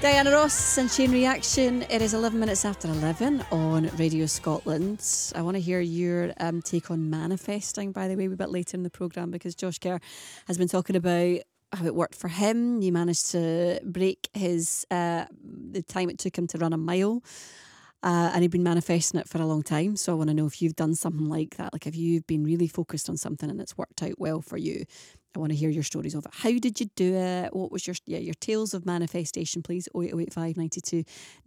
Diana Ross and Chain Reaction. It is 11 minutes after 11 on Radio Scotland. I want to hear your take on manifesting, by the way, a bit later in the programme, because Josh Kerr has been talking about how it worked for him. He managed to break his the time it took him to run a mile. And he'd been manifesting it for a long time. So I want to know if you've done something like that. Like if you've been really focused on something and it's worked out well for you. I want to hear your stories of it. How did you do it? What was your tales of manifestation, please? 08085 92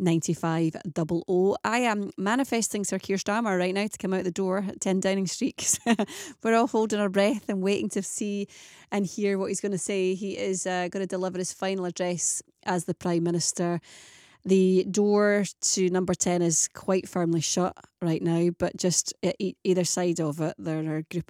95 00. I am manifesting Sir Keir Starmer right now to come out the door at 10 Downing Street. We're all holding our breath and waiting to see and hear what he's going to say. He is going to deliver his final address as the Prime Minister. The door to number 10 is quite firmly shut right now, but just at either side of it, there are a group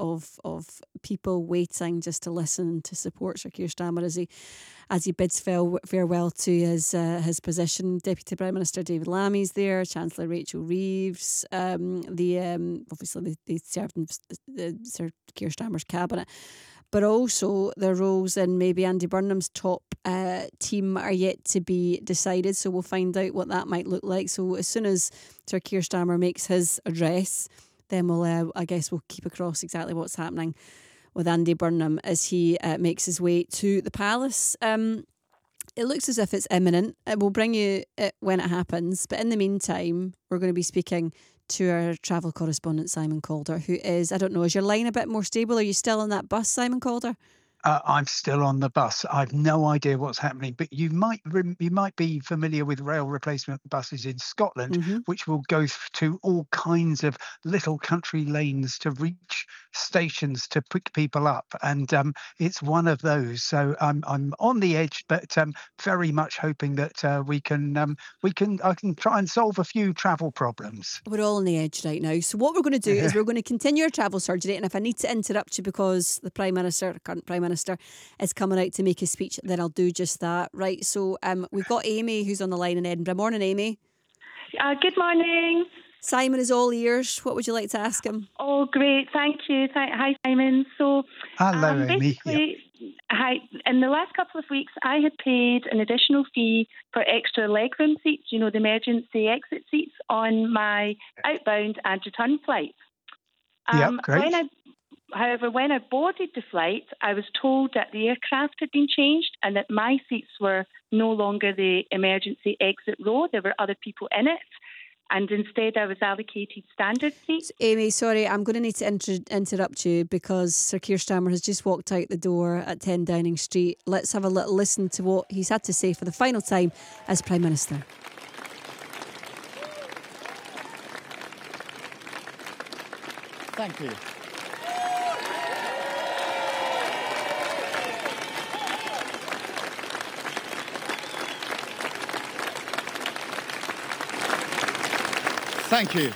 of people waiting just to listen, to support Sir Keir Starmer as he bids farewell to his position. Deputy Prime Minister David Lammy's there, Chancellor Rachel Reeves, obviously they served in Sir Keir Starmer's cabinet. But also the roles in maybe Andy Burnham's top team are yet to be decided. So we'll find out what that might look like. So as soon as Sir Keir Starmer makes his address, then we'll keep across exactly what's happening with Andy Burnham as he makes his way to the palace. It looks as if it's imminent. We'll bring you it when it happens. But in the meantime, we're going to be speaking to our travel correspondent, Simon Calder, who is, I don't know, is your line a bit more stable? Are you still on that bus, Simon Calder? I'm still on the bus. I've no idea what's happening, but you might be familiar with rail replacement buses in Scotland, which will go to all kinds of little country lanes to reach stations to pick people up, and it's one of those. So I'm on the edge, but very much hoping that I can try and solve a few travel problems. We're all on the edge right now. So what we're going to do is we're going to continue our travel surgery, and if I need to interrupt you because the current Prime Minister is coming out to make his speech, then I'll do just that. Right, so we've got Amy who's on the line in Edinburgh. Morning, Amy. Good morning. Simon is all ears. What would you like to ask him? Oh, great. Thank you. Hi, Simon. So, hello, Amy. Hi. In the last couple of weeks, I had paid an additional fee for extra legroom seats, the emergency exit seats on my outbound and return flights. Great. However, when I boarded the flight, I was told that the aircraft had been changed and that my seats were no longer the emergency exit row. There were other people in it. And instead, I was allocated standard seats. Amy, sorry, I'm going to need to interrupt you because Sir Keir Starmer has just walked out the door at 10 Downing Street. Let's have a little listen to what he's had to say for the final time as Prime Minister. Thank you. Thank you.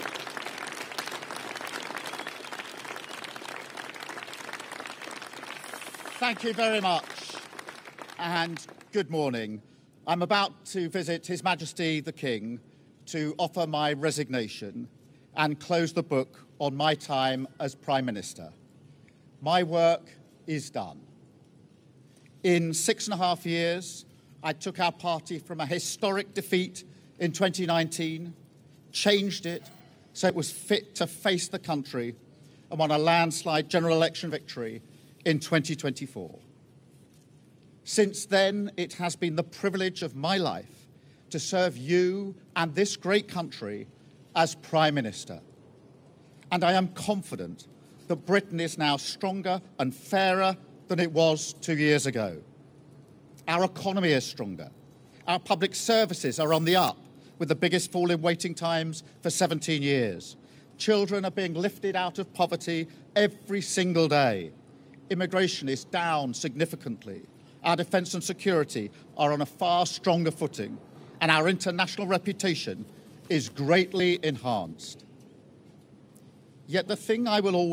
Thank you very much, and good morning. I'm about to visit His Majesty the King to offer my resignation and close the book on my time as Prime Minister. My work is done. In 6.5 years, I took our party from a historic defeat in 2019, changed it so it was fit to face the country, and won a landslide general election victory in 2024. Since then, it has been the privilege of my life to serve you and this great country as Prime Minister. And I am confident that Britain is now stronger and fairer than it was 2 years ago. Our economy is stronger. Our public services are on the up, with the biggest fall in waiting times for 17 years. Children are being lifted out of poverty every single day. Immigration is down significantly. Our defence and security are on a far stronger footing, and our international reputation is greatly enhanced. Yet the thing I will always